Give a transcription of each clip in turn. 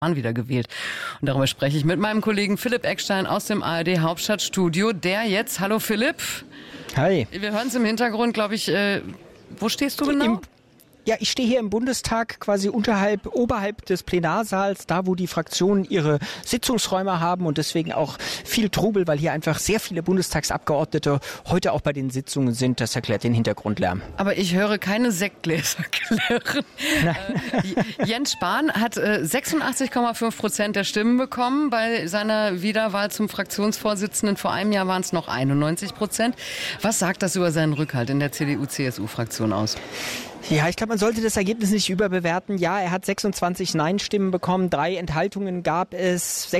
wiedergewählt. Und darüber spreche ich mit meinem Kollegen Philipp Eckstein aus dem ARD Hauptstadtstudio, der jetzt, hallo Philipp. Hi. Wir hören es im Hintergrund, glaube ich, wo stehst du genau? Ich stehe hier im Bundestag quasi oberhalb des Plenarsaals, da wo die Fraktionen ihre Sitzungsräume haben und deswegen auch viel Trubel, weil hier einfach sehr viele Bundestagsabgeordnete heute auch bei den Sitzungen sind. Das erklärt den Hintergrundlärm. Aber ich höre keine Sektgläser klirren. Jens Spahn hat 86,5% der Stimmen bekommen bei seiner Wiederwahl zum Fraktionsvorsitzenden. Vor einem Jahr waren es noch 91%. Was sagt das über seinen Rückhalt in der CDU-CSU-Fraktion aus? Ja, ich glaube, man sollte das Ergebnis nicht überbewerten. Ja, er hat 26 Nein-Stimmen bekommen, 3 Enthaltungen gab es,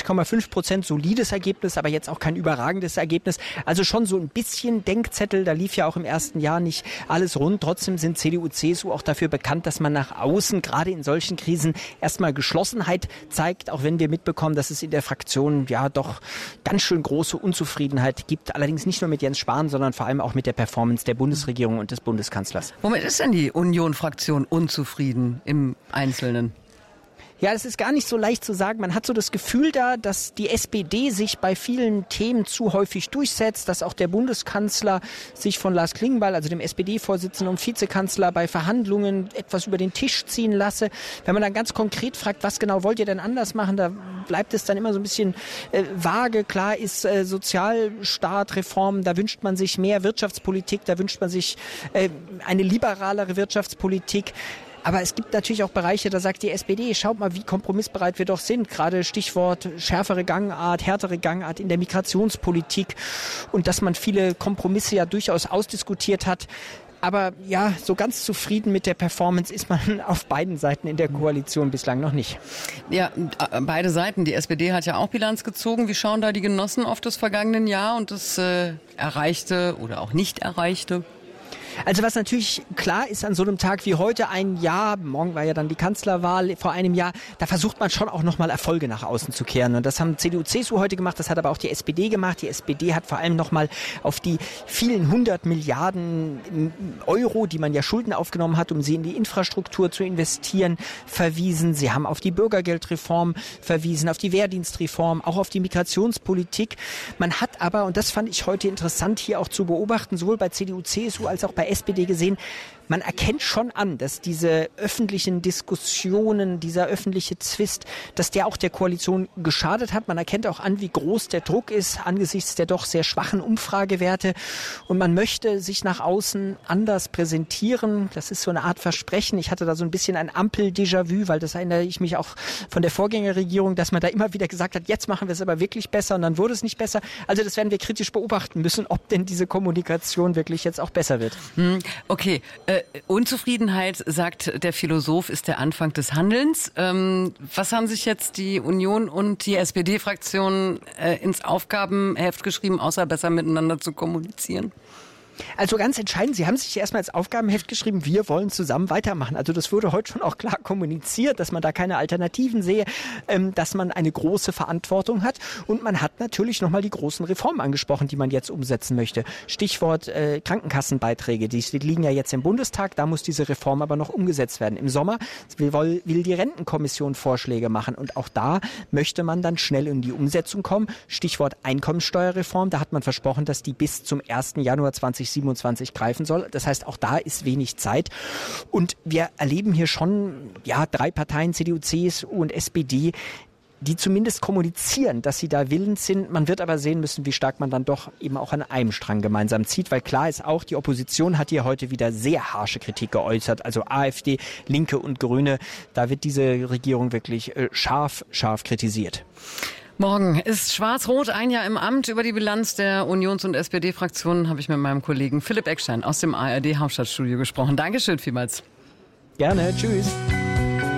86,5%, solides Ergebnis, aber jetzt auch kein überragendes Ergebnis. Also schon so ein bisschen Denkzettel, da lief ja auch im ersten Jahr nicht alles rund. Trotzdem sind CDU, CSU auch dafür bekannt, dass man nach außen, gerade in solchen Krisen, erstmal Geschlossenheit zeigt, auch wenn wir mitbekommen, dass es in der Fraktion ja doch ganz schön große Unzufriedenheit gibt. Allerdings nicht nur mit Jens Spahn, sondern vor allem auch mit der Performance der Bundesregierung und des Bundeskanzlers. Womit ist denn die Union-Fraktion unzufrieden im Einzelnen? Ja, das ist gar nicht so leicht zu sagen. Man hat so das Gefühl da, dass die SPD sich bei vielen Themen zu häufig durchsetzt, dass auch der Bundeskanzler sich von Lars Klingbeil, also dem SPD-Vorsitzenden und Vizekanzler, bei Verhandlungen etwas über den Tisch ziehen lasse. Wenn man dann ganz konkret fragt, was genau wollt ihr denn anders machen, da bleibt es dann immer so ein bisschen vage. Klar ist Sozialstaatreform, da wünscht man sich mehr Wirtschaftspolitik, da wünscht man sich eine liberalere Wirtschaftspolitik. Aber es gibt natürlich auch Bereiche, da sagt die SPD, schaut mal, wie kompromissbereit wir doch sind. Gerade Stichwort schärfere Gangart, härtere Gangart in der Migrationspolitik und dass man viele Kompromisse ja durchaus ausdiskutiert hat. Aber ja, so ganz zufrieden mit der Performance ist man auf beiden Seiten in der Koalition bislang noch nicht. Ja, beide Seiten. Die SPD hat ja auch Bilanz gezogen. Wie schauen da die Genossen auf das vergangene Jahr und das Erreichte oder auch nicht Erreichte? Also was natürlich klar ist an so einem Tag wie heute, ein Jahr, morgen war ja dann die Kanzlerwahl vor einem Jahr, da versucht man schon auch nochmal Erfolge nach außen zu kehren. Und das haben CDU, CSU heute gemacht, das hat aber auch die SPD gemacht. Die SPD hat vor allem nochmal auf die vielen 100 Milliarden Euro, die man ja Schulden aufgenommen hat, um sie in die Infrastruktur zu investieren, verwiesen. Sie haben auf die Bürgergeldreform verwiesen, auf die Wehrdienstreform, auch auf die Migrationspolitik. Man hat aber, und das fand ich heute interessant hier auch zu beobachten, sowohl bei CDU, CSU als auch bei SPD gesehen, man erkennt schon an, dass diese öffentlichen Diskussionen, dieser öffentliche Zwist, dass der auch der Koalition geschadet hat. Man erkennt auch an, wie groß der Druck ist angesichts der doch sehr schwachen Umfragewerte. Und man möchte sich nach außen anders präsentieren. Das ist so eine Art Versprechen. Ich hatte da so ein bisschen ein Ampel-Déjà-vu, weil das erinnere ich mich auch von der Vorgängerregierung, dass man da immer wieder gesagt hat, jetzt machen wir es aber wirklich besser und dann wurde es nicht besser. Also das werden wir kritisch beobachten müssen, ob denn diese Kommunikation wirklich jetzt auch besser wird. Okay, Unzufriedenheit, sagt der Philosoph, ist der Anfang des Handelns. Was haben sich jetzt die Union und die SPD-Fraktion ins Aufgabenheft geschrieben, außer besser miteinander zu kommunizieren? Also ganz entscheidend, Sie haben sich erstmal als Aufgabenheft geschrieben, wir wollen zusammen weitermachen. Also das wurde heute schon auch klar kommuniziert, dass man da keine Alternativen sehe, dass man eine große Verantwortung hat. Und man hat natürlich nochmal die großen Reformen angesprochen, die man jetzt umsetzen möchte. Stichwort Krankenkassenbeiträge, die liegen ja jetzt im Bundestag, da muss diese Reform aber noch umgesetzt werden. Im Sommer will die Rentenkommission Vorschläge machen und auch da möchte man dann schnell in die Umsetzung kommen. Stichwort Einkommensteuerreform, da hat man versprochen, dass die bis zum 1. Januar 2027 greifen soll. Das heißt, auch da ist wenig Zeit. Und wir erleben hier schon, ja, 3 Parteien, CDU, CSU und SPD, die zumindest kommunizieren, dass sie da willens sind. Man wird aber sehen müssen, wie stark man dann doch eben auch an einem Strang gemeinsam zieht, weil klar ist auch, die Opposition hat hier heute wieder sehr harsche Kritik geäußert. Also AfD, Linke und Grüne, da wird diese Regierung wirklich scharf kritisiert. Morgen ist Schwarz-Rot ein Jahr im Amt. Über die Bilanz der Unions- und SPD-Fraktionen habe ich mit meinem Kollegen Philipp Eckstein aus dem ARD Hauptstadtstudio gesprochen. Dankeschön vielmals. Gerne, tschüss.